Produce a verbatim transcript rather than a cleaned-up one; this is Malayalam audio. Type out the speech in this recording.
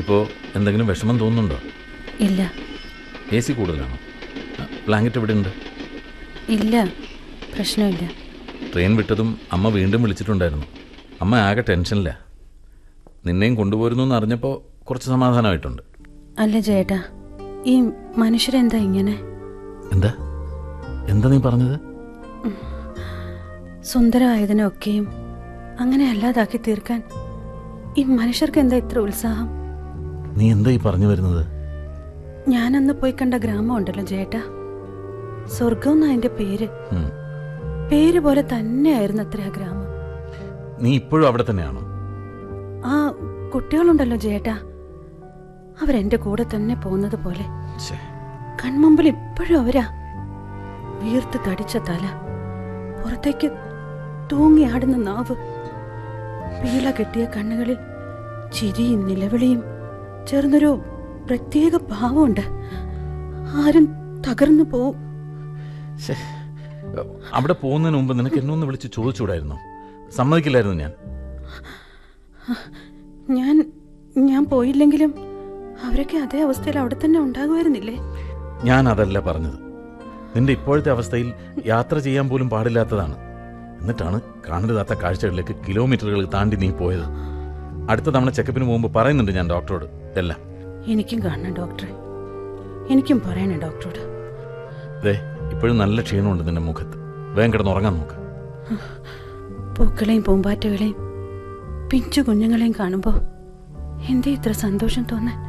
ഇപ്പോൾ എന്തെങ്കിലും വിഷമം തോന്നുന്നുണ്ടോ? ഇല്ല. എ സി കൂടുതലാണോ? ബ്ലാങ്കറ്റ് ഇവിടെ ഉണ്ട്. ഇല്ല, പ്രശ്നമില്ല. ട്രെയിൻ വിട്ടതും അമ്മ വീണ്ടും വിളിച്ചിട്ടുണ്ടായിരുന്നു. അമ്മ ആകെ ടെൻഷനില്ല. നിന്നെയും കൊണ്ടുപോരുന്നു എന്ന് അറിഞ്ഞപ്പോൾ കുറച്ച് സമാധാനമായിട്ടുണ്ട്. അല്ല ചേട്ടാ, ഈ മനുഷ്യരെന്താ ഇങ്ങനെ? എന്താ എന്താ നീ പറഞ്ഞത്? സുന്ദരമായതിനൊക്കെയും അങ്ങനെ അല്ലാതാക്കി തീർക്കാൻ ഈ മനുഷ്യർക്ക് എന്താ ഇത്ര ഉത്സാഹം? നീ എന്താ ഈ പറഞ്ഞു വരുന്നത്? ഞാനന്ന് പോയി കണ്ട ഗ്രാമം ഉണ്ടല്ലോ ചേട്ടാ, സ്വർഗം എന്നാ അതിന്റെ പേര്. പേര് പോലെ തന്നെയായിരുന്നു അത്ര ആ ഗ്രാമം. നീ ഇപ്പോഴും അവിടെ തന്നെയാണോ? ആ കുട്ടികളുണ്ടല്ലോ ചേട്ടാ, അവരെന്റെ കൂടെ തന്നെ പോകുന്നത് പോലെ. കൺമുമ്പിൽ ഇപ്പോഴും അവരാ. വീർത്ത് തടിച്ച തല, പുറത്തേക്ക് തൂങ്ങിയാടുന്ന നാവ്, പീള കെട്ടിയ കണ്ണുകളിൽ ചിരിയും നിലവിളിയും ചേർന്നൊരു പ്രത്യേക ഭാവമുണ്ട്. ആരും തകർന്നു പോവും. അവിടെ പോകുന്നതിന് മുമ്പ് നിനക്ക് എന്നൊന്ന് വിളിച്ച് ചോദിച്ചുകൂടായിരുന്നോ? സമ്മതിക്കില്ലായിരുന്നു ഞാൻ. ഞാൻ ഞാൻ പോയില്ലെങ്കിലും അവരൊക്കെ അതേ അവസ്ഥയിൽ അവിടെ തന്നെ ഉണ്ടാകുമായിരുന്നില്ലേ? ഞാൻ അതല്ല പറഞ്ഞത്. നിന്റെ ഇപ്പോഴത്തെ അവസ്ഥയിൽ യാത്ര ചെയ്യാൻ പോലും പാടില്ലാത്തതാണ്. എന്നിട്ടാണ് കാണരുതാത്ത കാഴ്ചകളിലേക്ക് കിലോമീറ്ററുകൾ താണ്ടി നീ പോയത്. അടുത്ത തവണ ചെക്കപ്പിന് പോകുമ്പോൾ പറയുന്നുണ്ട് ഞാൻ ഡോക്ടറോട് എല്ലാം. എനിക്കും കാണണം ഡോക്ടറെ, എനിക്കും പറയണം ഡോക്ടറോട്. അതെ, ഇപ്പോഴും നല്ല ക്ഷീണമുണ്ട് നിന്റെ മുഖത്ത്. വേഗം കിടന്നുറങ്ങാൻ നോക്ക്. പൂക്കളെയും പൂമ്പാറ്റകളെയും പിഞ്ചു കുഞ്ഞുങ്ങളെയും കാണുമ്പോൾ എന്തേ ഇത്ര സന്തോഷം തോന്നാൻ?